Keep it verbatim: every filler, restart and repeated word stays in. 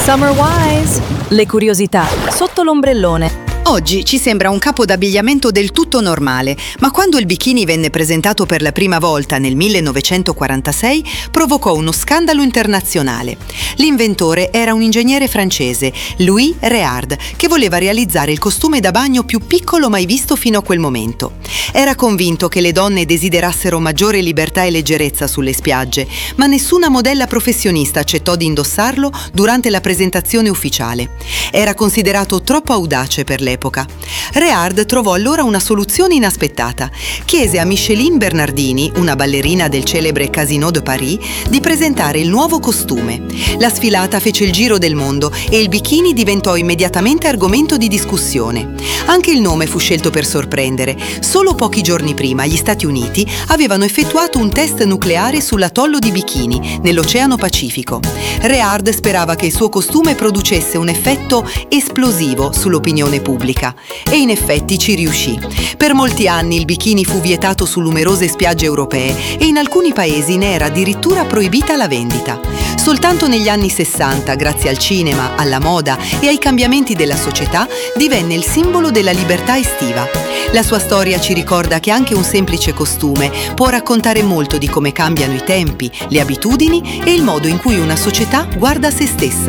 Summer Wise, le curiosità sotto l'ombrellone. Oggi ci sembra un capo d'abbigliamento del tutto normale, ma quando il bikini venne presentato per la prima volta nel millenovecentoquarantasei provocò uno scandalo internazionale. L'inventore era un ingegnere francese, Louis Réard, che voleva realizzare il costume da bagno più piccolo mai visto fino a quel momento. Era convinto che le donne desiderassero maggiore libertà e leggerezza sulle spiagge, ma nessuna modella professionista accettò di indossarlo durante la presentazione ufficiale. Era considerato troppo audace per l'epoca. Réard trovò allora una soluzione inaspettata. Chiese a Micheline Bernardini, una ballerina del celebre Casino de Paris, di presentare il nuovo costume. La sfilata fece il giro del mondo e il bikini diventò immediatamente argomento di discussione. Anche il nome fu scelto per sorprendere. Solo pochi giorni prima gli Stati Uniti avevano effettuato un test nucleare sull'atollo di Bikini, nell'Oceano Pacifico. Réard sperava che il suo costume producesse un effetto esplosivo sull'opinione pubblica. E in effetti ci riuscì. Per molti anni il bikini fu vietato su numerose spiagge europee e in alcuni paesi ne era addirittura proibita la vendita. Soltanto negli anni sessanta, grazie al cinema, alla moda e ai cambiamenti della società, divenne il simbolo della libertà estiva. La sua storia ci ricorda che anche un semplice costume può raccontare molto di come cambiano i tempi, le abitudini e il modo in cui una società guarda se stessa.